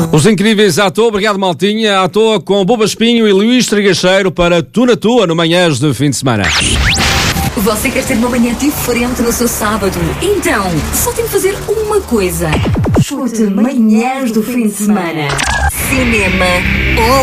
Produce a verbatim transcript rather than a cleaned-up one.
Os incríveis à toa, obrigado Maltinha, à toa com Boba Espinho e Luís Trigacheiro para Tu na Tua no Manhãs de Fim de Semana. Você quer ter uma manhã diferente no seu sábado? Então, só tem de fazer uma coisa. Escute Manhãs do Fim de Semana. Cinema.